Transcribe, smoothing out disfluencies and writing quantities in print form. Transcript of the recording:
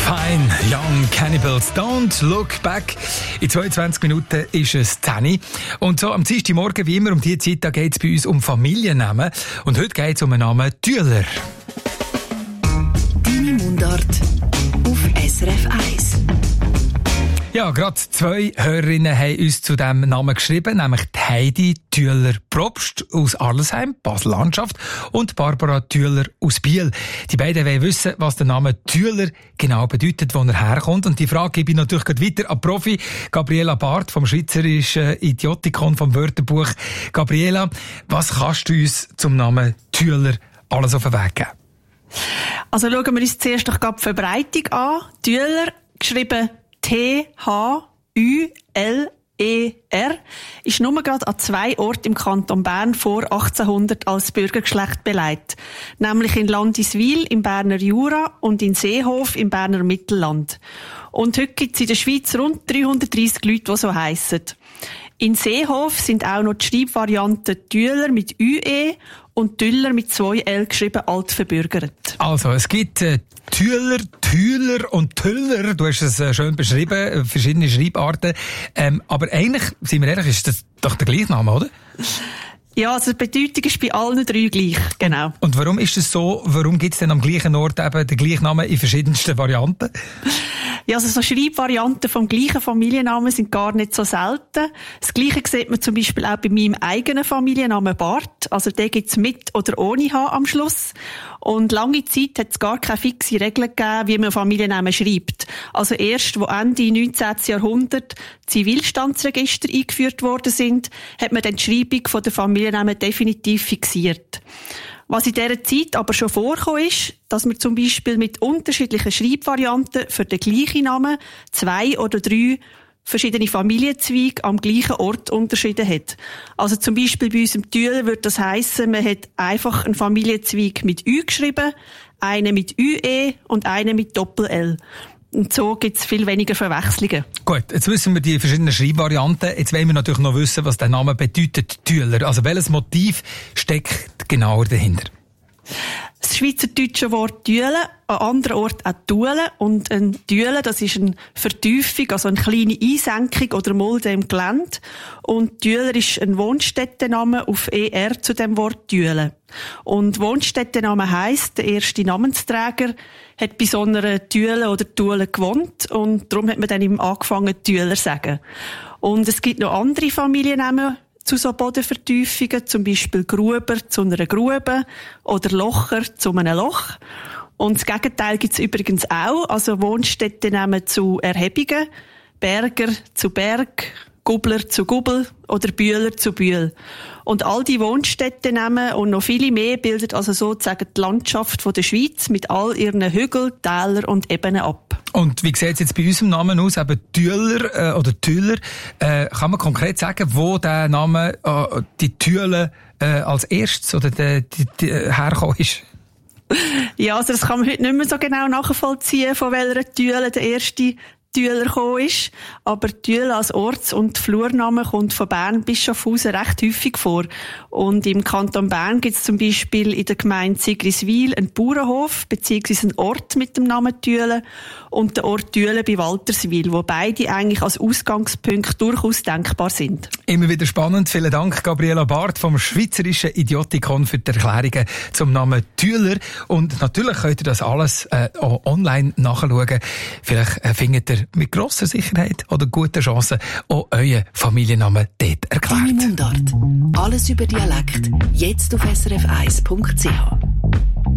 Fine, Young Cannibals, Don't Look Back. In 22 Minuten ist es 10 Uhr. Und so am Dienstagmorgen, wie immer um diese Zeit, da geht es bei uns um Familiennamen. Und heute geht es um den Namen Tüller. Deine Mundart auf SRF 1. Ja, gerade 2 Hörerinnen haben uns zu diesem Namen geschrieben, nämlich Heidi Tüller-Probst aus Arlesheim, Basel-Landschaft, und Barbara Tüller aus Biel. Die beiden wollen wissen, was der Name Tüller genau bedeutet, wo er herkommt. Und die Frage gebe ich natürlich gleich weiter an Profi Gabriela Barth vom Schweizerischen Idiotikon vom Wörterbuch. Gabriela, was kannst du uns zum Namen Tüller alles auf den Weg geben? Also schauen wir uns zuerst doch die Verbreitung an. Tüller, geschrieben T-H-U-L-E-R, ist nur gerade an 2 Orten im Kanton Bern vor 1800 als Bürgergeschlecht belegt. Nämlich in Landiswil im Berner Jura und in Seehof im Berner Mittelland. Und heute gibt es in der Schweiz rund 330 Leute, die so heissen. In Seehof sind auch noch die Schreibvarianten Tüller mit ÜE und Tüller mit 2 L geschrieben alt verbürgert. Also, es gibt Tüller, Tüller und Tüller. Du hast es schön beschrieben, verschiedene Schreibarten. Aber eigentlich, sind wir ehrlich, ist das doch der gleiche Name, oder? Ja, also die Bedeutung ist bei allen 3 gleich, genau. Und warum ist das so? Warum gibt es denn am gleichen Ort eben den gleichen Namen in verschiedensten Varianten? Ja, also so Schreibvarianten vom gleichen Familiennamen sind gar nicht so selten. Das Gleiche sieht man zum Beispiel auch bei meinem eigenen Familiennamen Barth. Also den gibt's mit oder ohne H am Schluss. Und lange Zeit hat es gar keine fixe Regel gegeben, wie man Familiennamen schreibt. Also erst, wo Ende 19. Jahrhundert Zivilstandsregister eingeführt worden sind, hat man dann die Schreibung der Familiennamen definitiv fixiert. Was in dieser Zeit aber schon vorgekommen ist, dass man zum Beispiel mit unterschiedlichen Schreibvarianten für den gleichen Namen 2 oder 3 verschiedene Familienzweige am gleichen Ort unterschieden hat. Also zum Beispiel bei uns im Tüller würde das heissen, man hat einfach einen Familienzweig mit Ü geschrieben, einen mit ÜE und einen mit Doppel-L. Und so gibt es viel weniger Verwechslungen. Gut, jetzt wissen wir die verschiedenen Schreibvarianten. Jetzt wollen wir natürlich noch wissen, was der Name bedeutet, Tüller. Also welches Motiv steckt genauer dahinter? Das schweizerdeutsche Wort Tüle, an anderen Orten auch Tule. Und ein Tüle, das ist eine Vertiefung, also eine kleine Einsenkung oder Mulde im Gelände. Und Tüler ist ein Wohnstättenname auf ER zu dem Wort Tüle. Und Wohnstättenname heisst, der erste Namensträger hat bei so einer Tüle oder Tule gewohnt und darum hat man dann ihm angefangen, Tüler zu sagen. Und es gibt noch andere Familiennamen zu so Bodenvertiefungen, zum Beispiel Gruber zu einer Grube oder Locher zu einem Loch. Und das Gegenteil gibt es übrigens auch, also Wohnstättennamen zu Erhebungen, Berger zu Berg, Gubler zu Gubbel oder Bühler zu Bühl. Und all die Wohnstättennamen und noch viele mehr bilden also sozusagen die Landschaft der Schweiz mit all ihren Hügeln, Tälern und Ebenen ab. Und wie sieht es jetzt bei unserem Namen aus, eben Tüller oder Tüller? Kann man konkret sagen, wo der Name, die Tülle als erstes oder die hergekommen ist? Ja, also das kann man heute nicht mehr so genau nachvollziehen, von welcher Tüle der erste Tüler gekommen ist. Aber Tüle als Orts- und Flurname kommt von Bern bis Schaffhausen recht häufig vor. Und im Kanton Bern gibt es zum Beispiel in der Gemeinde Sigriswil einen Bauernhof, beziehungsweise einen Ort mit dem Namen Tüle und den Ort Tüle bei Walterswil, wo beide eigentlich als Ausgangspunkt durchaus denkbar sind. Immer wieder spannend. Vielen Dank, Gabriela Barth vom Schweizerischen Idiotikon für die Erklärungen zum Namen Tüler. Und natürlich könnt ihr das alles auch online nachschauen. Vielleicht findet ihr mit grosser Sicherheit oder guten Chancen auch euren Familiennamen dort erklärt. Deine Mundart. Alles über Dialekt. Jetzt auf srf1.ch.